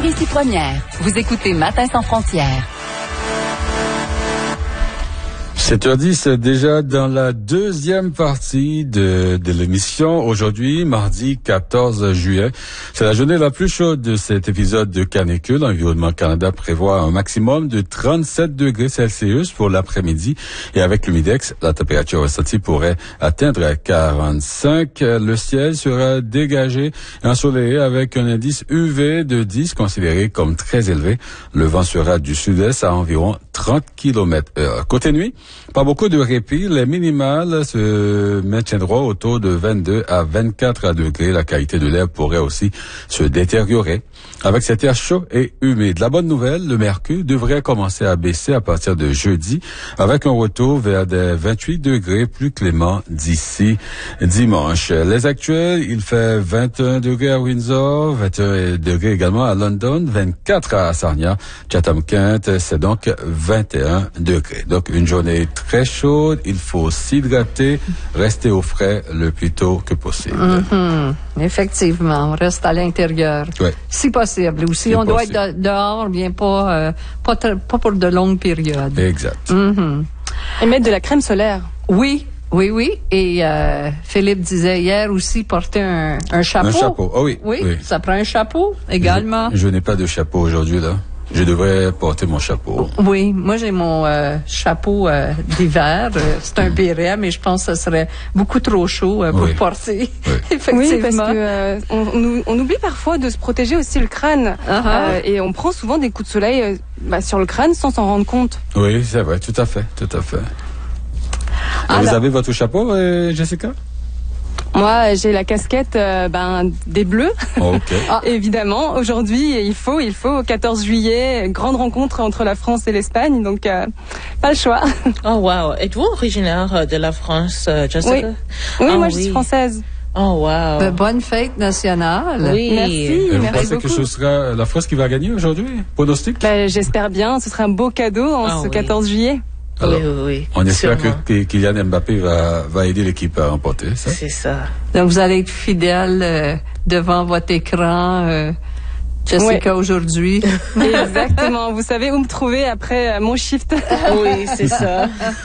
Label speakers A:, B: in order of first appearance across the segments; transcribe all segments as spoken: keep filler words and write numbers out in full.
A: ici Première. Vous écoutez Matin sans frontières.
B: sept heures dix, déjà dans la deuxième partie de, de l'émission. Aujourd'hui, mardi quatorze juillet, c'est la journée la plus chaude de cet épisode de Canicule. L'Environnement Canada prévoit un maximum de trente-sept degrés Celsius pour l'après-midi. Et avec l'humidex, la température ressentie pourrait atteindre quarante-cinq. Le ciel sera dégagé et ensoleillé avec un indice U V de dix, considéré comme très élevé. Le vent sera du sud-est à environ trente kilomètres heure. Côté nuit, pas beaucoup de répit. Les minimales se maintiendront autour de vingt-deux à vingt-quatre degrés. La qualité de l'air pourrait aussi se détériorer avec cet air chaud et humide. La bonne nouvelle, le mercure devrait commencer à baisser à partir de jeudi avec un retour vers des vingt-huit degrés plus clément d'ici dimanche. Les actuels, il fait vingt et un degrés à Windsor, vingt et un degrés également à London, vingt-quatre à Sarnia, Chatham-Kent, c'est donc vingt et un degrés. Donc une journée très chaude, il faut s'hydrater, rester au frais le plus tôt que possible.
C: Mm-hmm. Effectivement, on reste à l'intérieur.
B: Ouais.
C: Si possible. Ou si
B: si
C: on
B: possible.
C: doit être de, dehors, bien pas, euh, pas, t- pas pour de longues périodes.
B: Exact.
C: Mm-hmm.
D: Et mettre de la crème solaire.
C: Oui, oui, oui. Et euh, Philippe disait hier aussi porter un, un chapeau.
B: Un chapeau, oh oui.
C: Oui,
B: oui.
C: ça prend un chapeau également.
B: Je, je n'ai pas de chapeau aujourd'hui, là. Je devrais porter mon chapeau.
C: Oui, moi j'ai mon euh, chapeau euh, d'hiver. Euh, c'est un béret, mais je pense que ce serait beaucoup trop chaud euh, pour
B: oui.
C: porter.
B: Oui.
C: Effectivement.
D: Oui, parce que euh, on, on, on oublie parfois de se protéger aussi le crâne.
C: Uh-huh.
D: Euh, et on prend souvent des coups de soleil euh, bah, sur le crâne sans s'en rendre compte.
B: Oui, c'est vrai, tout à fait, tout à fait.
C: Alors,
B: vous avez votre chapeau, euh, Jessica?
D: Moi, j'ai la casquette euh, ben, des Bleus.
B: Oh, ok.
D: Ah, évidemment, aujourd'hui, il faut, il faut, quatorze juillet, grande rencontre entre la France et l'Espagne, donc euh, pas le choix.
E: Oh, wow. Êtes-vous originaire de la France, Jessica?
D: Oui, oui
E: ah,
D: moi
E: oui.
D: je suis française.
E: Oh, wow.
C: de bonne fête nationale.
E: Oui.
D: Merci,
B: Et vous
D: merci
B: pensez
D: beaucoup.
B: que ce sera la France qui va gagner aujourd'hui? Pronostic?
D: Ben, j'espère bien, ce sera un beau cadeau en
E: Ah,
D: ce
E: oui.
D: quatorze juillet.
B: Alors,
E: oui, oui, oui.
B: on espère
E: Sûrement.
B: que, que Kylian Mbappé va, va aider l'équipe à remporter ça.
E: C'est ça.
C: Donc, vous allez être fidèle euh, devant votre écran, euh, Jessica,
D: Ouais.
C: aujourd'hui.
D: Exactement, vous savez où me trouver après euh, mon shift.
E: Oui, c'est ça.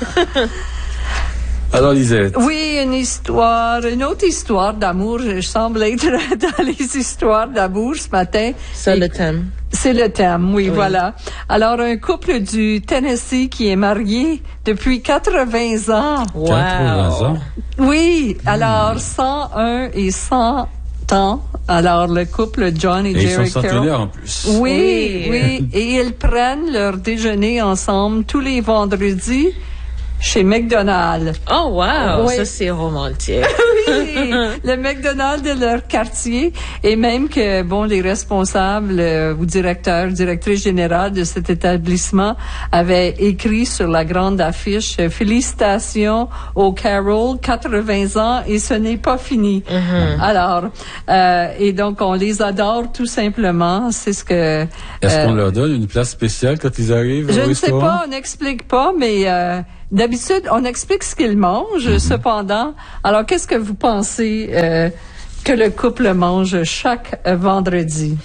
B: Alors, Lisette.
C: Oui, une histoire, une autre histoire d'amour. Je semble être dans les histoires d'amour ce matin.
E: C'est
C: Et
E: le thème.
C: C'est le thème, oui, oui, voilà. Alors, un couple du Tennessee qui est marié depuis quatre-vingts ans.
E: Wow.
B: quatre-vingts ans.
C: Oui, alors cent un et cent ans. Alors, le couple John et,
B: Et ils
C: Jerry
B: sont
C: Carroll.
B: centenaires en plus.
C: Oui,
E: Oui.
C: oui, et ils prennent leur déjeuner ensemble tous les vendredis chez McDonald's.
E: Oh, wow.
C: Oui.
E: Ça, c'est romantique.
C: Oui, le McDonald's de leur quartier, et même que, bon, les responsables euh, ou directeurs, directrices générales de cet établissement avaient écrit sur la grande affiche euh, « Félicitations au Carroll, quatre-vingts ans, et ce n'est pas fini
E: Mm-hmm. ».
C: Alors, euh, et donc, on les adore tout simplement. C'est ce que...
B: Est-ce
C: euh,
B: qu'on leur donne une place spéciale quand ils arrivent
C: je
B: au
C: ne sais
B: restaurant?
C: pas, on n'explique pas, mais euh, d'habitude, on explique ce qu'ils mangent, mm-hmm. cependant. Alors, qu'est-ce que vous pensez euh, que le couple mange chaque euh, vendredi?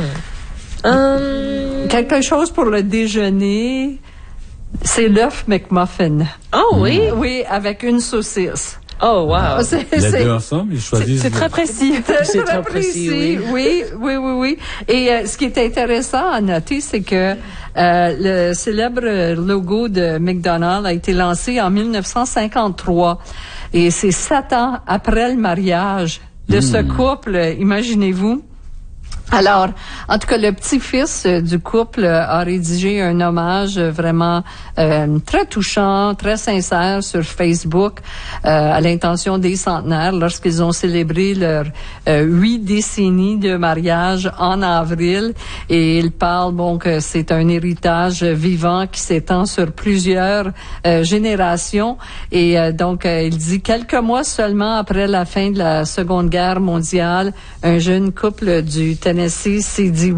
E: Hmm. Um...
C: Quelque chose pour le déjeuner, c'est l'œuf McMuffin.
E: Oh, oui?
C: Oui, avec une saucisse.
E: Oh, wow.
C: C'est,
B: Les
C: c'est-
B: deux ensemble, ils choisissent...
D: C'est très précis.
C: C'est
E: C'est
C: très
E: très précis, oui.
C: oui, oui, oui, oui. Et euh, ce qui est intéressant à noter, c'est que euh, le célèbre logo de McDonald's a été lancé en mille neuf cent cinquante-trois. Et c'est sept ans après le mariage de ce couple, imaginez-vous. Alors, en tout cas, le petit-fils euh, du couple euh, a rédigé un hommage euh, vraiment euh, très touchant, très sincère sur Facebook euh, à l'intention des centenaires lorsqu'ils ont célébré leurs euh, huit décennies de mariage en avril. Et il parle, bon, que c'est un héritage vivant qui s'étend sur plusieurs euh, générations. Et euh, donc, euh, il dit quelques mois seulement après la fin de la Seconde Guerre mondiale, un jeune couple du Tennessee s'est dit oui.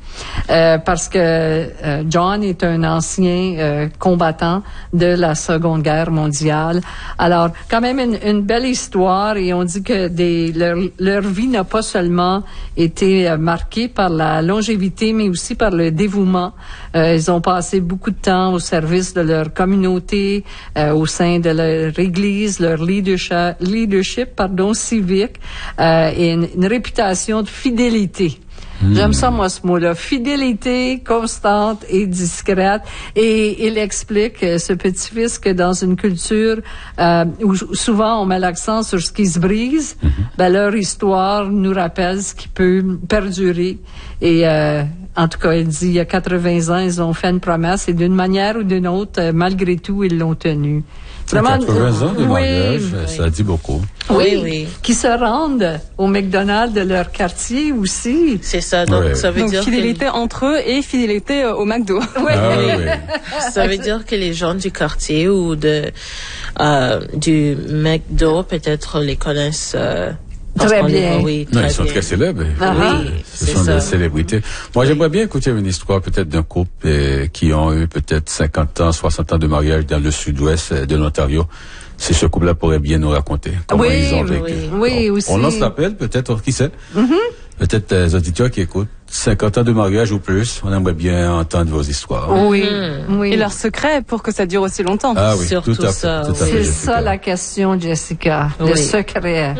C: euh, parce que euh, John est un ancien euh, combattant de la Seconde Guerre mondiale. Alors, quand même une, une belle histoire, et on dit que des, leur, leur vie n'a pas seulement été euh, marquée par la longévité, mais aussi par le dévouement. Euh, ils ont passé beaucoup de temps au service de leur communauté, euh, au sein de leur église, leur leadership, leadership pardon, civique, euh, et une, une réputation de fidélité. Mmh. J'aime ça, moi, ce mot-là. Fidélité constante et discrète. Et il explique, euh, ce petit-fils, que dans une culture euh, où souvent on met l'accent sur ce qui se brise, mmh. ben, leur histoire nous rappelle ce qui peut perdurer. Et euh, en tout cas, il dit, il y a quatre-vingts ans, ils ont fait une promesse, et d'une manière ou d'une autre, euh, malgré tout, ils l'ont tenue.
B: Vraiment, quatre-vingts ans de mariage,
C: oui,
B: ça dit beaucoup.
C: Oui,
E: oui, oui.
C: Qui se rendent au McDonald's de leur quartier aussi.
E: C'est ça, donc
B: oui.
E: ça veut
D: donc,
E: dire
D: fidélité
E: que...
D: entre eux et fidélité au McDo.
C: Oui.
B: Ah, oui, oui.
E: Ça veut dire que les gens du quartier ou de euh, du McDo peut-être les connaissent. Euh,
C: Très bien.
E: Les, oui,
B: Non,
E: très
B: ils sont
E: bien.
B: très célèbres.
C: Ah,
E: oui,
B: Ce
E: c'est
B: sont
E: ça.
B: des célébrités. Moi, j'aimerais bien écouter une histoire peut-être d'un couple euh, qui ont eu peut-être cinquante ans, soixante ans de mariage dans le sud-ouest de l'Ontario. Si ce couple-là pourrait bien nous raconter comment
C: Oui,
B: ils ont vécu.
C: oui, oui,
B: Donc,
C: aussi.
B: on lance l'appel, peut-être, qui sait? Mm-hmm. Peut-être les auditeurs qui écoutent. cinquante ans de mariage ou plus, on aimerait bien entendre vos histoires.
C: Oui,
E: Mmh.
C: oui.
D: Et leur secret pour que ça dure aussi longtemps.
B: Ah oui,
E: Surtout
B: tout à fait.
E: ça,
B: tout à fait,
C: C'est
B: Jessica.
C: ça la question, Jessica. Le
E: Oui.
C: secret.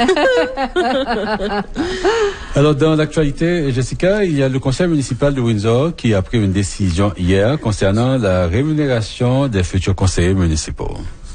B: Alors, dans l'actualité, Jessica, il y a le conseil municipal de Windsor qui a pris une décision hier concernant la rémunération des futurs conseillers municipaux.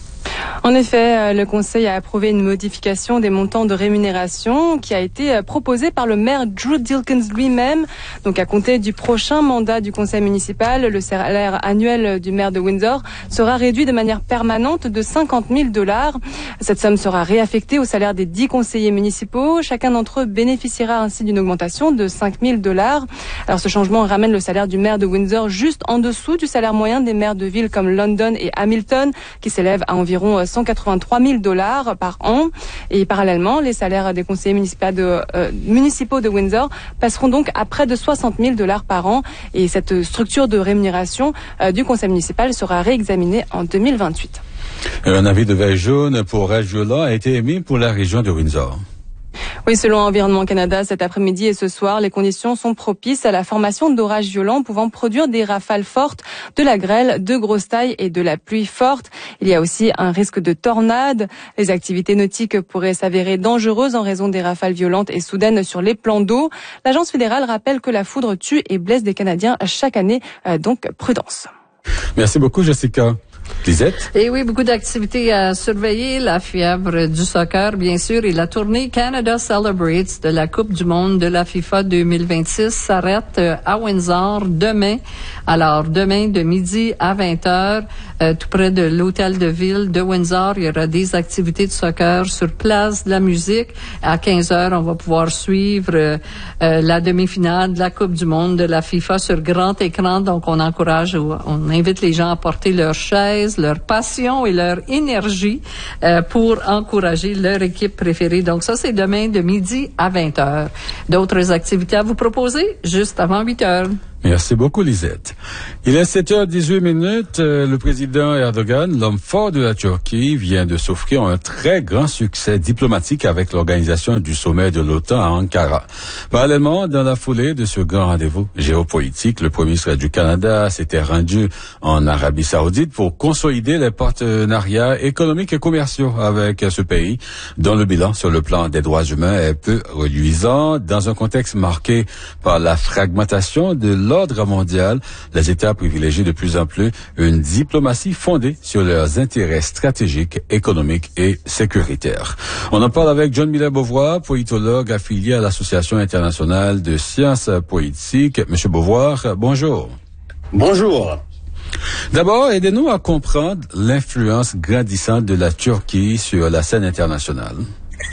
D: En effet, le Conseil a approuvé une modification des montants de rémunération qui a été proposée par le maire Drew Dilkens lui-même. Donc, à compter du prochain mandat du Conseil municipal, le salaire annuel du maire de Windsor sera réduit de manière permanente de cinquante mille dollars. Cette somme sera réaffectée au salaire des dix conseillers municipaux. Chacun d'entre eux bénéficiera ainsi d'une augmentation de cinq mille dollars. Alors, ce changement ramène le salaire du maire de Windsor juste en dessous du salaire moyen des maires de villes comme London et Hamilton, qui s'élève à environ cent quatre-vingt-trois mille dollars par an. Et parallèlement, les salaires des conseillers municipaux de, euh, municipaux de Windsor passeront donc à près de soixante mille dollars par an. Et cette structure de rémunération euh, du conseil municipal sera réexaminée en deux mille vingt-huit.
B: Un avis de veille jaune pour orage violent a été émis pour la région de Windsor.
D: Oui, selon Environnement Canada, cet après-midi et ce soir, les conditions sont propices à la formation d'orages violents pouvant produire des rafales fortes, de la grêle, de grosses tailles et de la pluie forte. Il y a aussi un risque de tornade. Les activités nautiques pourraient s'avérer dangereuses en raison des rafales violentes et soudaines sur les plans d'eau. L'agence fédérale rappelle que la foudre tue et blesse des Canadiens chaque année, donc prudence.
B: Merci beaucoup, Jessica. Lisette?
C: Et oui, beaucoup d'activités à surveiller. La fièvre du soccer, bien sûr, et la tournée Canada Celebrates de la Coupe du monde de la FIFA deux mille vingt-six s'arrête à Windsor demain. Alors, demain, de midi à vingt heures, euh, tout près de l'hôtel de ville de Windsor, il y aura des activités de soccer sur place de la musique. À quinze heures, on va pouvoir suivre euh, euh, la demi-finale de la Coupe du monde de la FIFA sur grand écran. Donc, on encourage, on invite les gens à porter leurs chaises, leur passion et leur énergie euh, pour encourager leur équipe préférée. Donc ça, c'est demain de midi à vingt heures. D'autres activités à vous proposer juste avant huit heures.
B: Merci beaucoup, Lisette. Il est sept heures dix-huit minutes. Euh, le président Erdogan, l'homme fort de la Turquie, vient de s'offrir un très grand succès diplomatique avec l'organisation du sommet de l'OTAN à Ankara. Parallèlement, dans la foulée de ce grand rendez-vous géopolitique, le premier ministre du Canada s'était rendu en Arabie Saoudite pour consolider les partenariats économiques et commerciaux avec ce pays, dont le bilan sur le plan des droits humains est peu reluisant dans un contexte marqué par la fragmentation de l'ordre mondial. Les États privilégient de plus en plus une diplomatie fondée sur leurs intérêts stratégiques, économiques et sécuritaires. On en parle avec John Miller-Beauvoir, politologue affilié à l'Association internationale de sciences politiques. Monsieur Beauvoir, bonjour.
F: Bonjour.
B: D'abord, aidez-nous à comprendre l'influence grandissante de la Turquie sur la scène internationale.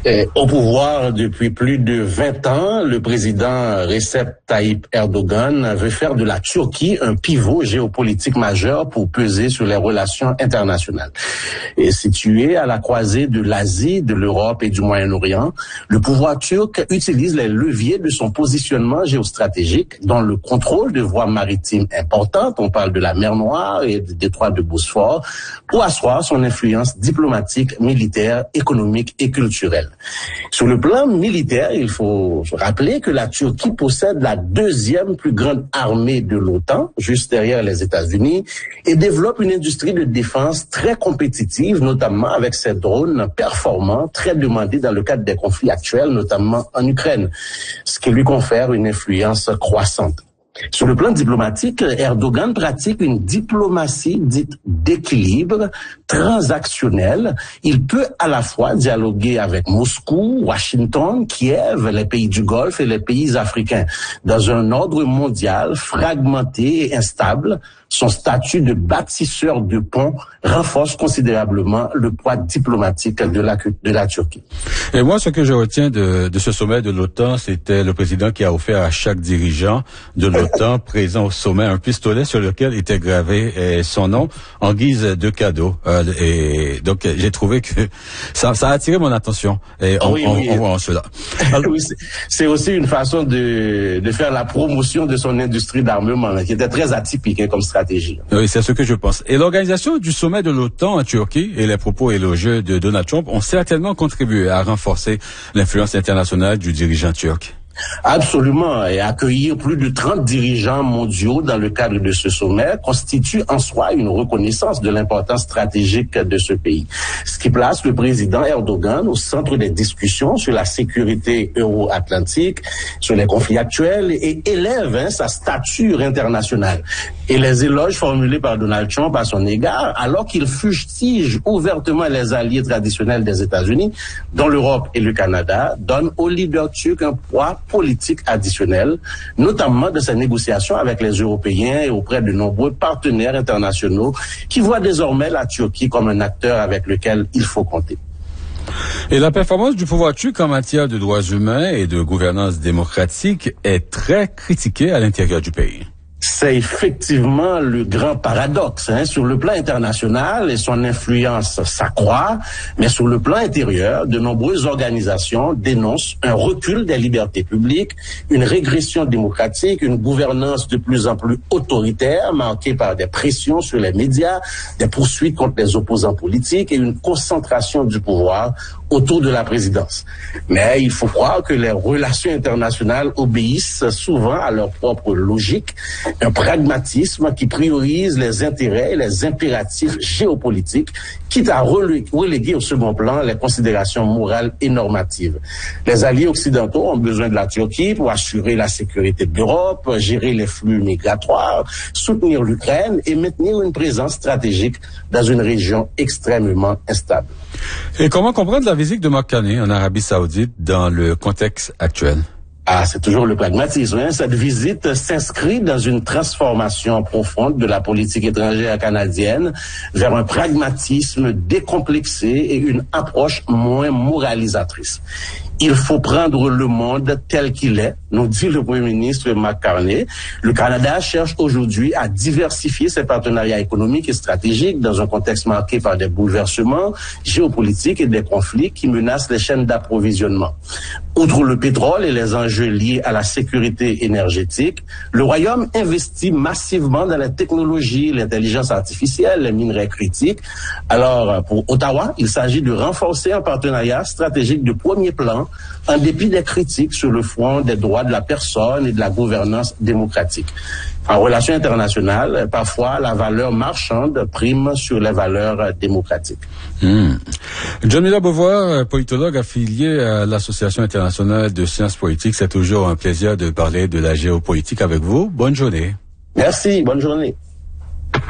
F: Et au pouvoir depuis plus de vingt ans, le président Recep Tayyip Erdogan veut faire de la Turquie un pivot géopolitique majeur pour peser sur les relations internationales. Et situé à la croisée de l'Asie, de l'Europe et du Moyen-Orient, le pouvoir turc utilise les leviers de son positionnement géostratégique dans le contrôle de voies maritimes importantes, on parle de la mer Noire et du détroit de Bosphore, pour asseoir son influence diplomatique, militaire, économique et culturelle. Sur le plan militaire, il faut rappeler que la Turquie possède la deuxième plus grande armée de l'OTAN, juste derrière les États-Unis, et développe une industrie de défense très compétitive, notamment avec ses drones performants, très demandés dans le cadre des conflits actuels, notamment en Ukraine, ce qui lui confère une influence croissante. Sur le plan diplomatique, Erdogan pratique une diplomatie dite d'équilibre, transactionnelle. Il peut à la fois dialoguer avec Moscou, Washington, Kiev, les pays du Golfe et les pays africains. Dans un ordre mondial fragmenté et instable, son statut de bâtisseur de ponts renforce considérablement le poids diplomatique de la, de la Turquie.
B: Et moi, ce que je retiens de, de ce sommet de l'OTAN, c'était le président qui a offert à chaque dirigeant de l'OTAN présent au sommet un pistolet sur lequel était gravé eh, son nom en guise de cadeau. Euh, et donc, j'ai trouvé que ça, ça a attiré mon attention. Et on, oui, on, oui. on, on voit en cela. Alors,
F: oui, c'est, c'est aussi une façon de, de faire la promotion de son industrie d'armement, qui était très atypique hein, comme stratégie.
B: Oui, c'est ce que je pense. Et l'organisation du sommet de l'OTAN en Turquie et les propos élogieux de Donald Trump ont certainement contribué à renforcer l'influence internationale du dirigeant turc.
F: Absolument, et accueillir plus de trente dirigeants mondiaux dans le cadre de ce sommet constitue en soi une reconnaissance de l'importance stratégique de ce pays. Ce qui place le président Erdogan au centre des discussions sur la sécurité euro-atlantique, sur les conflits actuels et élève hein, sa stature internationale. Et les éloges formulés par Donald Trump à son égard, alors qu'il fustige ouvertement les alliés traditionnels des États-Unis, dont l'Europe et le Canada, donnent au leader turc un poids politique additionnel, notamment de ses négociations avec les Européens et auprès de nombreux partenaires internationaux qui voient désormais la Turquie comme un acteur avec lequel il faut compter.
B: Et la performance du pouvoir turc en matière de droits humains et de gouvernance démocratique est très critiquée à l'intérieur du pays.
F: C'est effectivement le grand paradoxe. Hein. Sur le plan international, et son influence s'accroît, mais sur le plan intérieur, de nombreuses organisations dénoncent un recul des libertés publiques, une régression démocratique, une gouvernance de plus en plus autoritaire, marquée par des pressions sur les médias, des poursuites contre les opposants politiques et une concentration du pouvoir autour de la présidence. Mais il faut croire que les relations internationales obéissent souvent à leur propre logique, un pragmatisme qui priorise les intérêts et les impératifs géopolitiques, quitte à reléguer au second plan les considérations morales et normatives. Les alliés occidentaux ont besoin de la Turquie pour assurer la sécurité de l'Europe, gérer les flux migratoires, soutenir l'Ukraine et maintenir une présence stratégique dans une région extrêmement instable.
B: Et comment comprendre la visite de Mark Carney en Arabie Saoudite dans le contexte actuel?
F: Ah, c'est toujours le pragmatisme. Hein. Cette visite s'inscrit dans une transformation profonde de la politique étrangère canadienne vers un pragmatisme décomplexé et une approche moins moralisatrice. Il faut prendre le monde tel qu'il est, nous dit le Premier ministre Mark Carney. Le Canada cherche aujourd'hui à diversifier ses partenariats économiques et stratégiques dans un contexte marqué par des bouleversements géopolitiques et des conflits qui menacent les chaînes d'approvisionnement. Outre le pétrole et les enjeux liés à la sécurité énergétique, le Royaume investit massivement dans la technologie, l'intelligence artificielle, les minerais critiques. Alors, pour Ottawa, il s'agit de renforcer un partenariat stratégique de premier plan en dépit des critiques sur le front des droits de la personne et de la gouvernance démocratique. En relations internationales, parfois, la valeur marchande prime sur les valeurs démocratiques.
B: Mmh. John Miller-Beauvoir, politologue affilié à l'Association internationale de sciences politiques, c'est toujours un plaisir de parler de la géopolitique avec vous. Bonne journée.
F: Merci, bonne journée.